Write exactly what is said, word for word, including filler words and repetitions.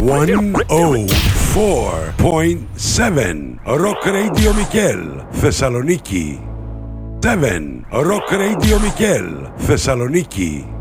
εκατόν τέσσερα κόμμα επτά Rock Radio Mikel, Θεσσαλονίκη. επτά Rock Radio Mikel, Θεσσαλονίκη.